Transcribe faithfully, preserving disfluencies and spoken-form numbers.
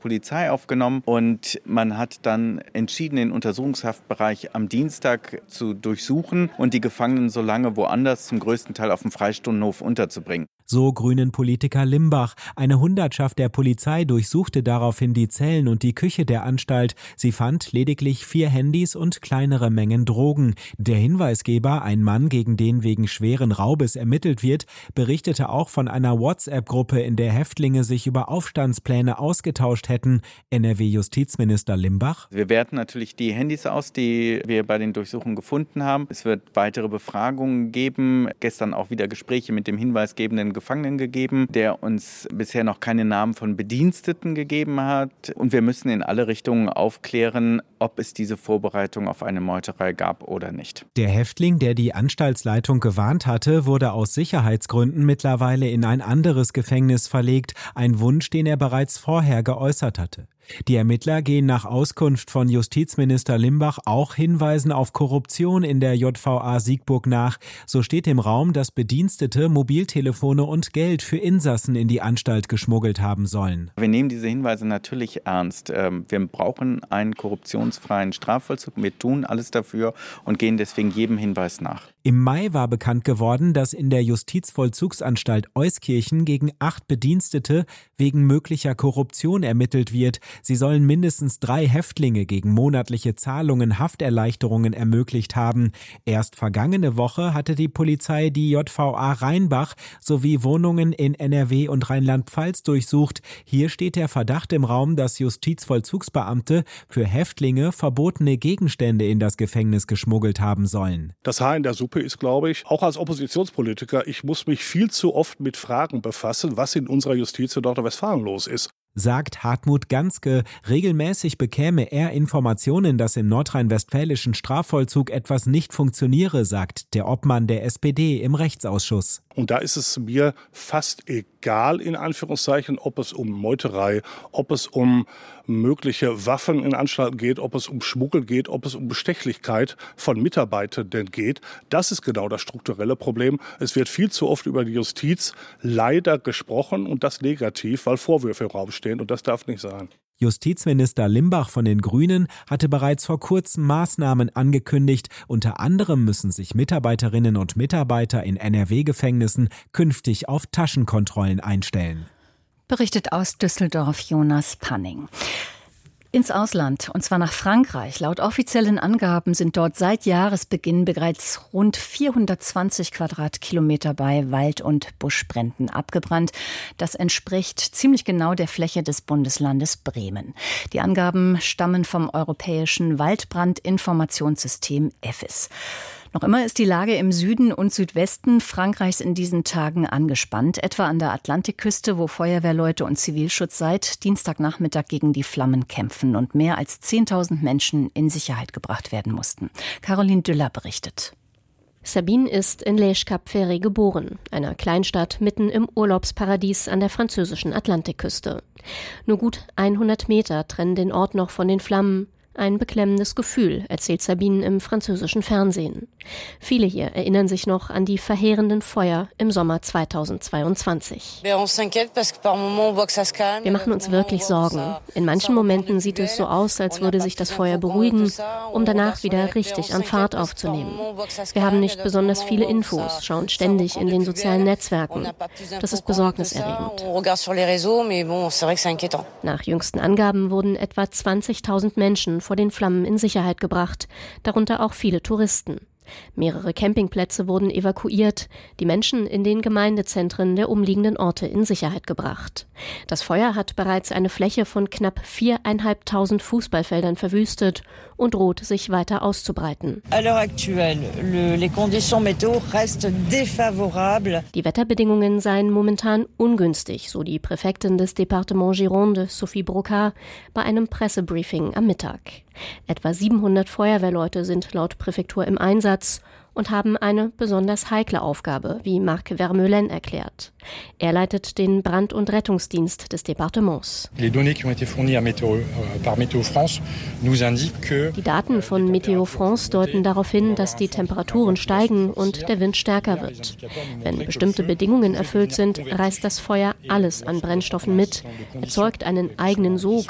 Polizei aufgenommen und man hat dann entschieden, den Untersuchungshaftbereich am Dienstag zu durchsuchen und die Gefangenen so lange woanders, zum größten Teil auf dem Freistundenhof, unterzubringen. So Grünen-Politiker Limbach. Eine Hundertschaft der Polizei durchsuchte daraufhin die Zellen und die Küche der Anstalt. Sie fand lediglich vier Handys und kleinere Mengen Drogen. Der Hinweisgeber, ein Mann, gegen den wegen schweren Raubes ermittelt wird, berichtete auch von einer WhatsApp-Gruppe, in der Häftlinge sich über Aufstandspläne ausgetauscht hätten. N R W-Justizminister Limbach: Wir werten natürlich die Handys aus, die wir bei den Durchsuchungen gefunden haben. Es wird weitere Befragungen geben. Gestern auch wieder Gespräche mit dem hinweisgebenden Gefangenen gegeben, der uns bisher noch keine Namen von Bediensteten gegeben hat. Und wir müssen in alle Richtungen aufklären, ob es diese Vorbereitung auf eine Meuterei gab oder nicht. Der Häftling, der die Anstaltsleitung gewarnt hatte, wurde aus Sicherheitsgründen mittlerweile in ein anderes Gefängnis verlegt. Ein Wunsch, den er bereits vorher geäußert hatte. Die Ermittler gehen nach Auskunft von Justizminister Limbach auch Hinweisen auf Korruption in der J V A Siegburg nach. So steht im Raum, dass Bedienstete Mobiltelefone und Geld für Insassen in die Anstalt geschmuggelt haben sollen. Wir nehmen diese Hinweise natürlich ernst. Wir brauchen einen korruptionsfreien Strafvollzug. Wir tun alles dafür und gehen deswegen jedem Hinweis nach. Im Mai war bekannt geworden, dass in der Justizvollzugsanstalt Euskirchen gegen acht Bedienstete wegen möglicher Korruption ermittelt wird. Sie sollen mindestens drei Häftlinge gegen monatliche Zahlungen Hafterleichterungen ermöglicht haben. Erst vergangene Woche hatte die Polizei die J V A Rheinbach sowie Wohnungen in N R W und Rheinland-Pfalz durchsucht. Hier steht der Verdacht im Raum, dass Justizvollzugsbeamte für Häftlinge verbotene Gegenstände in das Gefängnis geschmuggelt haben sollen. Das Haar in der Suppe ist, glaube ich, auch als Oppositionspolitiker, ich muss mich viel zu oft mit Fragen befassen, was in unserer Justiz in Nordrhein-Westfalen los ist. Sagt Hartmut Ganske. Regelmäßig bekäme er Informationen, dass im nordrhein-westfälischen Strafvollzug etwas nicht funktioniere, sagt der Obmann der S P D im Rechtsausschuss. Und da ist es mir fast egal, in Anführungszeichen, ob es um Meuterei, ob es um mögliche Waffen in Anstalten geht, ob es um Schmuggel geht, ob es um Bestechlichkeit von Mitarbeitenden geht. Das ist genau das strukturelle Problem. Es wird viel zu oft über die Justiz leider gesprochen und das negativ, weil Vorwürfe im Raum stehen und das darf nicht sein. Justizminister Limbach von den Grünen hatte bereits vor kurzem Maßnahmen angekündigt. Unter anderem müssen sich Mitarbeiterinnen und Mitarbeiter in N R W-Gefängnissen künftig auf Taschenkontrollen einstellen. Berichtet aus Düsseldorf Jonas Panning. Ins Ausland, und zwar nach Frankreich. Laut offiziellen Angaben sind dort seit Jahresbeginn bereits rund vierhundertzwanzig Quadratkilometer bei Wald- und Buschbränden abgebrannt. Das entspricht ziemlich genau der Fläche des Bundeslandes Bremen. Die Angaben stammen vom europäischen Waldbrandinformationssystem E F I S. Noch immer ist die Lage im Süden und Südwesten Frankreichs in diesen Tagen angespannt, etwa an der Atlantikküste, wo Feuerwehrleute und Zivilschutz seit Dienstagnachmittag gegen die Flammen kämpfen und mehr als zehntausend Menschen in Sicherheit gebracht werden mussten. Caroline Düller berichtet. Sabine ist in Lège-Cap-Ferré geboren, einer Kleinstadt mitten im Urlaubsparadies an der französischen Atlantikküste. Nur gut hundert Meter trennen den Ort noch von den Flammen. Ein beklemmendes Gefühl, erzählt Sabine im französischen Fernsehen. Viele hier erinnern sich noch an die verheerenden Feuer im Sommer zweitausendzweiundzwanzig. Wir machen uns wirklich Sorgen. In manchen Momenten sieht es so aus, als würde sich das Feuer beruhigen, um danach wieder richtig an Fahrt aufzunehmen. Wir haben nicht besonders viele Infos, schauen ständig in den sozialen Netzwerken. Das ist besorgniserregend. Nach jüngsten Angaben wurden etwa zwanzigtausend Menschen vor den Flammen in Sicherheit gebracht, darunter auch viele Touristen. Mehrere Campingplätze wurden evakuiert, die Menschen in den Gemeindezentren der umliegenden Orte in Sicherheit gebracht. Das Feuer hat bereits eine Fläche von knapp viertausendfünfhundert Fußballfeldern verwüstet und droht sich weiter auszubreiten. Die Wetterbedingungen seien momentan ungünstig, so die Präfektin des Département Gironde, Sophie Brocard, bei einem Pressebriefing am Mittag. Etwa siebenhundert Feuerwehrleute sind laut Präfektur im Einsatz und haben eine besonders heikle Aufgabe, wie Marc Vermeulen erklärt. Er leitet den Brand- und Rettungsdienst des Departements. Die Daten von Météo France deuten darauf hin, dass die Temperaturen steigen und der Wind stärker wird. Wenn bestimmte Bedingungen erfüllt sind, reißt das Feuer alles an Brennstoffen mit, erzeugt einen eigenen Sog